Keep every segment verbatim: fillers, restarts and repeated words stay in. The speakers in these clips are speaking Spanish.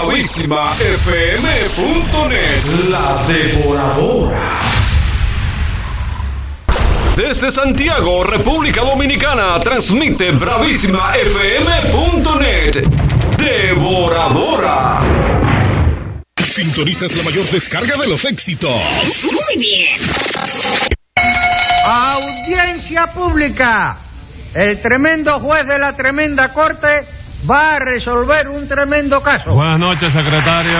Bravísima F M punto net, la devoradora. Desde Santiago, República Dominicana, transmite Bravísima F M punto net, devoradora. Sintonizas la mayor descarga de los éxitos. Muy bien. Audiencia pública. El tremendo juez de la tremenda corte va a resolver un tremendo caso. Buenas noches, secretario.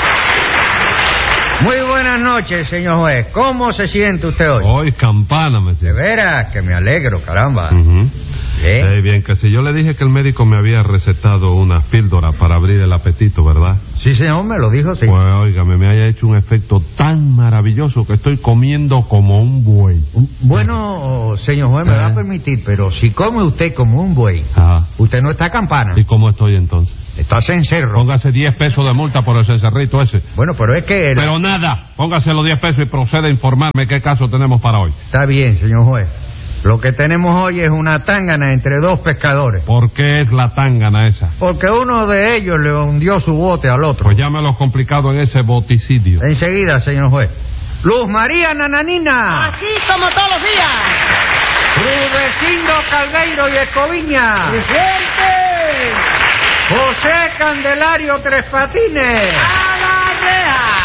Muy buenas noches, señor juez. ¿Cómo se siente usted hoy? Hoy campana me De siento. veras que me alegro, caramba. Uh-huh. ¿Eh? Eh, bien, que si yo le dije que el médico me había recetado una píldora para abrir el apetito, ¿verdad? Sí, señor, me lo dijo, sí. Pues, óigame, me haya hecho un efecto tan maravilloso que estoy comiendo como un buey. Bueno, señor juez, me ¿Eh? va a permitir, pero si come usted como un buey, Ajá. usted no está campana. ¿Y cómo estoy entonces? Está cencerro. Póngase diez pesos de multa por el cencerrito ese. Bueno, pero es que... el- Pero nada, póngase los diez pesos y proceda a informarme qué caso tenemos para hoy. Está bien, señor juez. Lo que tenemos hoy es una tángana entre dos pescadores. ¿Por qué es la tángana esa? Porque uno de ellos le hundió su bote al otro. Pues llámelo complicado en ese boticidio. Enseguida, señor juez. Luz María Nananina. Así como todos los días. Rudecindo Caldeiro y Escoviña. ¡Presente! José Candelario Tres Patines. ¡A la reja!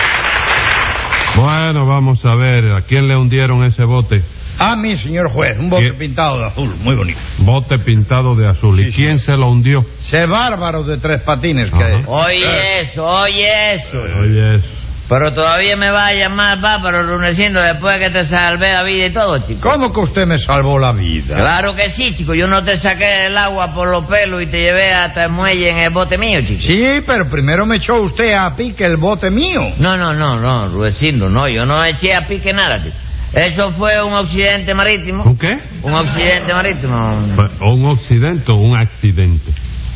Bueno, vamos a ver, ¿a quién le hundieron ese bote? A mí, señor juez, un bote ¿Qué? pintado de azul, muy bonito. Bote pintado de azul. ¿Y Sí, quién se lo hundió? Ese bárbaro de Tres Patines que Ajá. es. Oye eso, oye eso. Oye, eso. Pero todavía me va a llamar bárbaro Runecindo después que te salvé la vida y todo, chico. ¿Cómo que usted me salvó la vida? Claro que sí, chico. Yo no te saqué el agua por los pelos y te llevé hasta el muelle en el bote mío, chico. Sí, pero primero me echó usted a pique el bote mío. No, no, no, no, Runecindo, no. Yo no eché a pique nada, chico. Eso fue un accidente marítimo. ¿Un qué? Un accidente marítimo. Pues, ¿o un accidente o un accidente?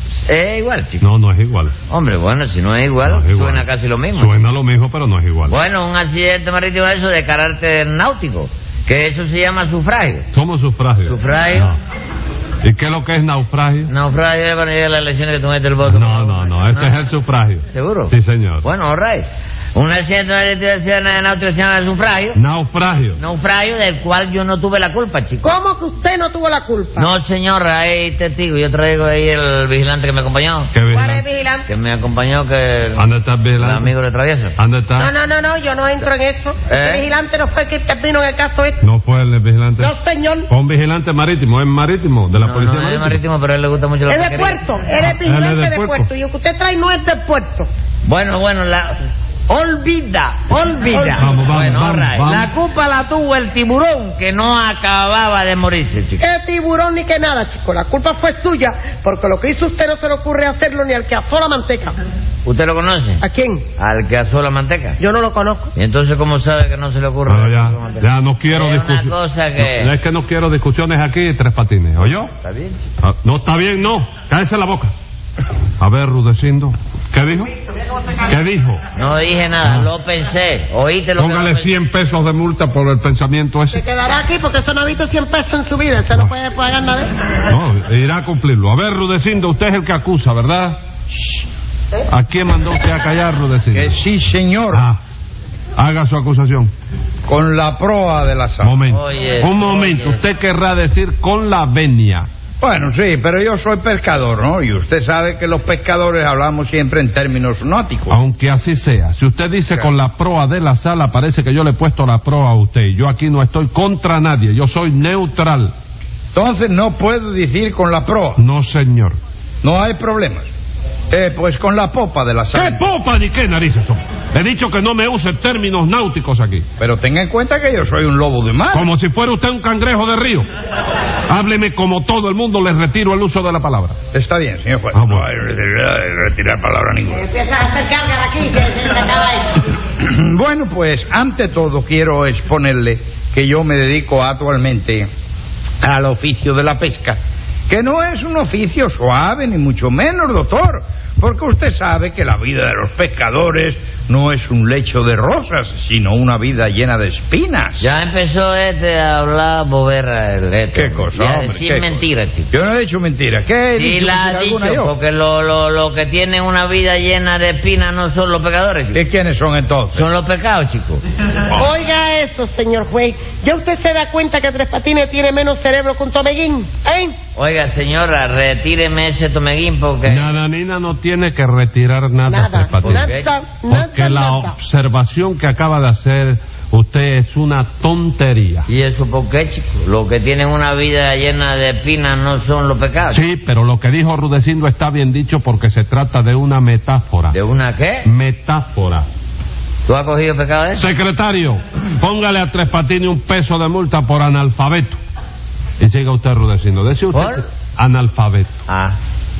Es igual, chico. No, no es igual. Hombre, bueno, si no es igual, No es igual. suena casi lo mismo. Suena lo mismo, pero no es igual. Bueno, un accidente marítimo eso de carácter náutico, que eso se llama sufragio. Somos sufragios. Sufragio. No. ¿Y qué es lo que es naufragio? Naufragio es cuando llega la elección que tú metes el voto. No, no, no, este es el sufragio. ¿Seguro? Sí, señor. Bueno, all right. Un accidente de náutico se llama sufragio. Naufragio. Naufragio del cual yo no tuve la culpa, chico. ¿Cómo que usted no tuvo la culpa? No, señor, hay testigo. Yo traigo ahí el vigilante que me acompañó. ¿Qué ¿Cuál es vigilante? vigilante? Que me acompañó, que... ¿Dónde está el El vigilante? amigo de travieso. ¿Dónde está? No, no, no, no, yo no entro en eso. ¿Eh? El vigilante no fue el que intervino en el caso este. No fue el vigilante. No, señor. Fue un vigilante marítimo, es marítimo, de la No, policía no, es marítima. marítimo, pero a él le gusta mucho la Es de pesquería. puerto. Él es él vigilante es de de puerto. puerto. Y lo que usted trae no es de puerto. Bueno, bueno, la... Olvida, olvida. Vamos, vamos, bueno, vamos, all right. vamos. La culpa la tuvo el tiburón que no acababa de morirse, chico. Qué tiburón ni qué nada, chico. La culpa fue suya. Porque lo que hizo usted no se le ocurre hacerlo ni al que asó la manteca. ¿Usted lo conoce? ¿A quién? Al que asó la manteca. Yo no lo conozco. ¿Y entonces cómo sabe que no se le ocurre? Bueno, la ya, manteca? ya no quiero Es una discusión. cosa que... No, es que no quiero discusiones aquí, Tres Patines, ¿oyó? ¿Está bien? Ah, no está bien, no. Cállese la boca. A ver, Rudecindo, ¿qué dijo? ¿Qué dijo? No dije nada, Ah. lo pensé. ¿Oíste lo que Póngale lo pensé? cien pesos de multa por el pensamiento Se ese. quedará aquí porque eso no ha visto cien pesos en su vida. Se no puede pagar nada. No, irá a cumplirlo. A ver, Rudecindo, usted es el que acusa, ¿verdad? ¿A quién mandó usted a callar, Rudecindo? Que sí, señor. Ah, haga su acusación. Con la proa de la sal. Momento. Oye, Un momento. oye. Usted querrá decir con la venia. Bueno, sí, pero yo soy pescador, ¿no? Y usted sabe que los pescadores hablamos siempre en términos náuticos. Aunque así sea. Si usted dice con la proa de la sala, parece que yo le he puesto la proa a usted. Yo aquí no estoy contra nadie. Yo soy neutral. Entonces no puedo decir con la proa. No, señor. No hay problemas. Eh, pues con la popa de la ¿Qué sal. popa ni qué narices son? He dicho que no me use términos náuticos aquí. Pero tenga en cuenta que yo soy un lobo de mar. Como si fuera usted un cangrejo de río. Hábleme como todo el mundo, le retiro el uso de la palabra. Está bien, señor juez. Ah, bueno. No hay retirar, retirar palabra ninguna. Empieza a hacer carga aquí, que se acaba esto. Bueno, pues ante todo quiero exponerle que yo me dedico actualmente al oficio de la pesca, que no es un oficio suave, ni mucho menos, doctor. Porque usted sabe que la vida de los pescadores no es un lecho de rosas, sino una vida llena de espinas. Ya empezó este a hablar boberra. El este, ¿Qué cosa, ya hombre? decir ¿Qué mentira, cosa? chico. Yo no he dicho mentira. ¿Qué he Sí dicho la mentira ha dicho, alguna yo? porque lo, lo, lo que tienen una vida llena de espinas no son los pecadores, chico. ¿Y quiénes son entonces? Son los pecados, chico. Oiga eso, señor juez. ¿Ya usted se da cuenta que Tres Patines tiene menos cerebro que un tomeguín? ¿Eh? Oiga, señora, retíreme ese tomeguín porque... Nananina no tiene que retirar nada, Nada, Tres Patines. nada, Porque nada, la nada. observación que acaba de hacer usted es una tontería. ¿Y eso por qué, chico? Los que tienen una vida llena de espinas no son los pecados. Sí, pero lo que dijo Rudecindo está bien dicho porque se trata de una metáfora. ¿De una qué? Metáfora. ¿Tú has cogido pecado de eso? Secretario, póngale a Tres Patines un peso de multa por analfabeto. Y siga usted, Rudecindo. Decía usted ¿Por? que- analfabeto. Ah.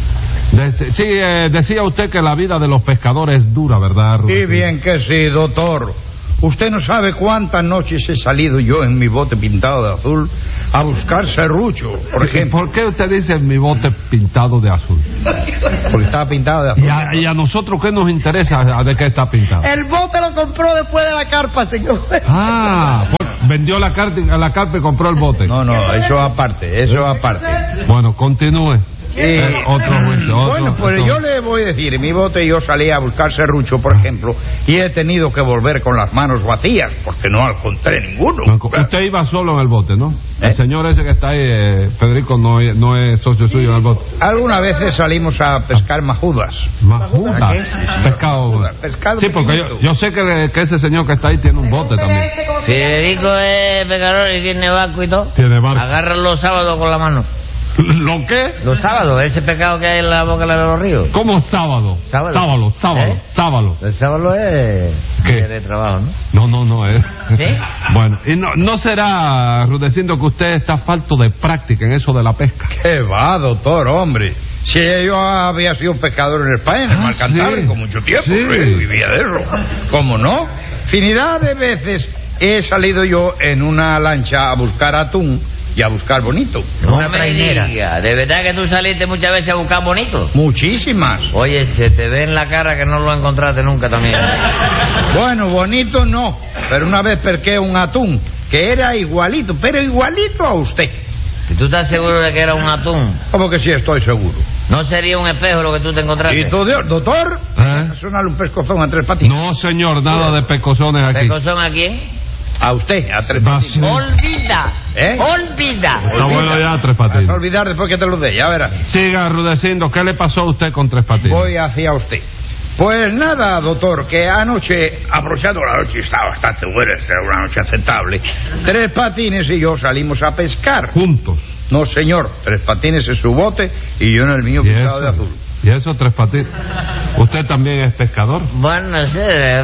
Dec- sí, eh, decía usted que la vida de los pescadores es dura, ¿verdad, Sí, Rudecindo? bien que sí, doctor. Usted no sabe cuántas noches he salido yo en mi bote pintado de azul a buscar serrucho, por ejemplo. ¿Por qué usted dice mi bote pintado de azul? Porque estaba pintado de azul. ¿Y a, y a nosotros qué nos interesa de qué está pintado? El bote lo compró después de la carpa, señor juez. Ah, pues, vendió la carta, la carpa y compró el bote. No, no, eso aparte, eso aparte. Bueno, continúe. Eh, otro juicio, otro, Bueno, pues otro. yo le voy a decir, en mi bote yo salí a buscar serrucho, por ejemplo, y he tenido que volver con las manos vacías, porque no encontré ninguno. No, usted iba solo en el bote, ¿no? ¿Eh? El señor ese que está ahí, eh, Federico, no, es- no es socio suyo en el bote. Algunas veces salimos a pescar majudas. Majudas. Pescado. Pescado Sí, porque yo, pequeñito. yo sé que, que ese señor que está ahí tiene un bote también. Federico es pecador y tiene barco y todo. Tiene barco. Agarra los sábados con la mano. ¿Lo qué? Los sábados, ese pecado que hay en la boca de los ríos. ¿Cómo sábado? Sábado. Sábado, sábado, ¿Eh? sábado. El sábado es ¿Qué? día de trabajo, ¿no? No, no, no. Eh. ¿Sí? Bueno, y no, no será, Rudecindo, que usted está falto de práctica en eso de la pesca. ¿Qué va, doctor, hombre? Si yo había sido pescador en España, en el Ah, Mar Cantábrico, sí. con mucho tiempo, Sí. ¿eh? Vivía de eso. ¿Cómo no? Finidad de veces he salido yo en una lancha a buscar atún y a buscar bonito. No Una me trainera. diga, ¿de verdad que tú saliste muchas veces a buscar bonito? Muchísimas. Oye, se te ve en la cara que no lo encontraste nunca también. Bueno, bonito no, pero una vez pesqué un atún que era igualito, pero igualito a usted. ¿Y tú estás seguro de que era un atún? Como que sí, estoy seguro. ¿No sería un espejo lo que tú te encontraste? ¿Y tú, Dios, doctor? ¿Eh? Sonale un pescozón a Tres Patines. No, señor, nada de pecosones aquí. ¿Pecozón a quién? A usted, a Tres Va a Patines. ser- Olvida, ¿Eh? olvida. Está bueno ya, Tres Vas a Patines. olvidar después que te lo dé, ya verás. Siga, Rudecindo, ¿qué le pasó a usted con Tres Patines? Voy hacia usted. Pues nada, doctor, que anoche, aprovechando la noche, estaba bastante buena, era una noche aceptable. Tres Patines y yo salimos a pescar. Juntos. No, señor, Tres Patines en su bote y yo en el mío ¿Y pintado de eso? azul. ¿Y eso, Tres Patines? ¿Usted también es pescador? Bueno, no sé,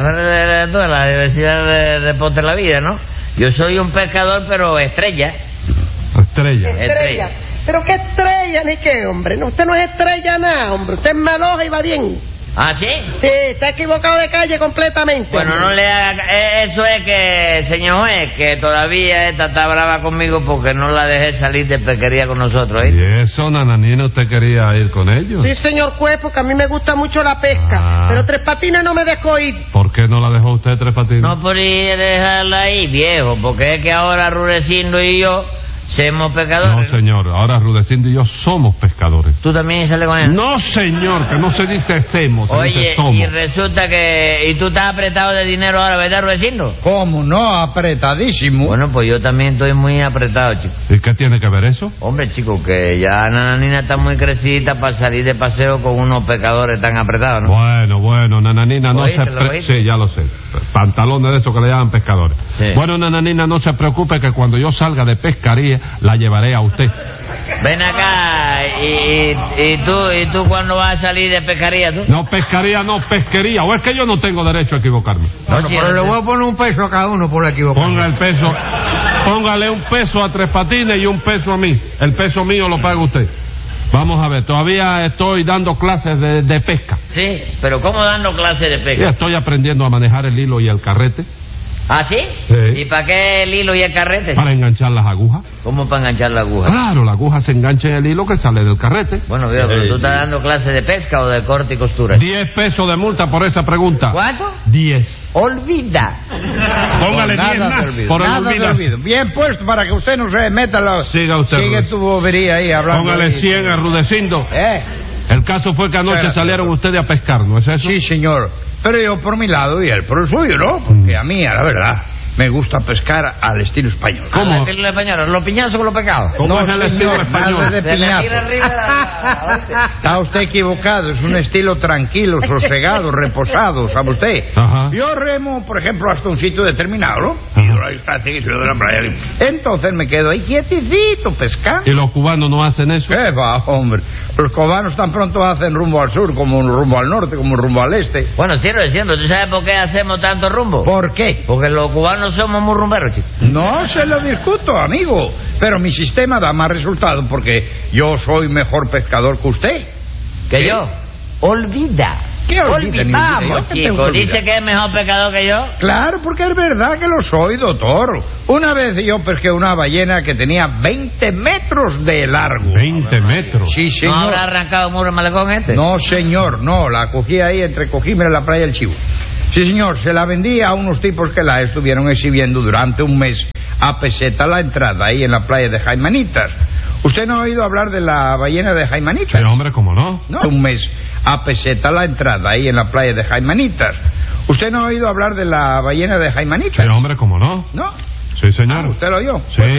de toda la diversidad de deportes de la vida, ¿no? Yo soy un pescador, pero estrella. Estrella. Estrella. Pero qué estrella ni qué, hombre. No, usted no es estrella nada, hombre. Usted es maloja y va bien. ¿Ah, sí? Sí, está equivocado de calle completamente. Bueno, no le haga... eh, Eso es que, señor juez, que todavía esta está brava conmigo porque no la dejé salir de pesquería con nosotros, ¿eh? ¿Y eso, Nananina, usted quería ir con ellos? Sí, señor juez, porque a mí me gusta mucho la pesca. Ah. Pero Tres Patines no me dejó ir. ¿Por qué no la dejó usted, Tres Patines? No por ir a dejarla ahí, viejo, porque es que ahora Rudecindo y yo somos No, pescadores. señor, ahora Rudecindo y yo somos pescadores. ¿Tú también sales con él? No, señor, que no se dice hacemos, se dice Oye, somos. y resulta que... ¿Y tú estás apretado de dinero ahora, verdad, Rudecindo? ¿Cómo no? Apretadísimo. Bueno, pues yo también estoy muy apretado, chico. ¿Y qué tiene que ver eso? Hombre, chico, que ya Nananina está muy crecidita para salir de paseo con unos pescadores tan apretados, ¿no? Bueno, bueno, Nananina, no ¿Oíste, se... lo pre- oíste? Sí, ya lo sé. Pantalones de esos que le llaman pescadores. Sí. Bueno, Nananina, no se preocupe que cuando yo salga de pescaría, la llevaré a usted. Ven acá, y, y, y tú, ¿y tú cuándo vas a salir de pescaría, tú? No, pescaría, no, pesquería. ¿O es que yo no tengo derecho a equivocarme? Bueno, pero le voy a poner un peso a cada uno por equivocarme. Ponga el peso, póngale un peso a Tres Patines y un peso a mí. El peso mío lo paga usted. Vamos a ver, todavía estoy dando clases de, de pesca. Sí, pero ¿cómo dando clases de Ya pesca? estoy aprendiendo a manejar el hilo y el carrete. ¿Ah, sí? Sí. ¿Y para qué el hilo y el carrete? Para enganchar las agujas. ¿Cómo para enganchar la aguja? Claro, la aguja se engancha en el hilo que sale del carrete. Bueno, viejo, pero Eh, tú estás dando clase de pesca o de corte y costura. Diez pesos de multa por esa pregunta. ¿Cuánto? Diez. Olvida. Póngale Nada diez de más olvido, por el nada de olvidas. olvido. Bien puesto para que usted no se meta los... Siga usted, Sigue Ruiz. tu bobería ahí hablando. Póngale ahí. cien a Rudecindo. ¿Eh? El caso fue que anoche Espérate, salieron doctor. ustedes a pescar, ¿no es eso? Sí, señor. Pero yo por mi lado y él por el suyo, ¿no? Porque a mí, a la verdad, me gusta pescar al estilo español. ¿Cómo? ¿Cómo? ¿Los españoles? ¿Los piñazos con los pecados? ¿Cómo No, es el señor, estilo español? nada de Se le piñazo. tira arriba la... Está usted equivocado, es un estilo tranquilo, sosegado, reposado, ¿sabe usted? Ajá. Yo remo, por ejemplo, hasta un sitio determinado, ¿no? Ajá. Y ahí está, sigue de la playa. Entonces me quedo ahí quietecito pescando. ¿Y los cubanos no hacen eso? ¿Qué va, hombre? Los cubanos tan pronto hacen rumbo al sur, como rumbo al norte, como rumbo al este. Bueno, sí, siempre. ¿Tú sabes por qué hacemos tanto rumbo? ¿Por qué? Porque los cubanos somos muy rumberos, chicos. No se lo discuto, amigo. Pero mi sistema da más resultado porque yo soy mejor pescador que usted. ¿Que ¿Qué? yo? Olvida. ¿Qué olvida, ni olvida? Vamos, Yo que tengo chico. que olvidar. Dice que es mejor pescador que yo. Claro, porque es verdad que lo soy, doctor. Una vez yo pesqué una ballena que tenía veinte metros de largo. Veinte metros. Sí, ¿No señor. habrá arrancado muro el malecón este? No, señor, no. La cogí ahí entre Cogímera y la playa del Chivo. Sí, señor, se la vendí a unos tipos que la estuvieron exhibiendo durante un mes a peseta la entrada ahí en la playa de Jaimanitas. ¿Usted no ha oído hablar de la ballena de Jaimanitas? Pero hombre, ¿cómo no? No, un mes a peseta la entrada ahí en la playa de Jaimanitas. ¿Usted no ha oído hablar de la ballena de Jaimanitas? Pero hombre, ¿cómo no? ¿No? Sí, señor. Ah, ¿usted lo oyó? Sí.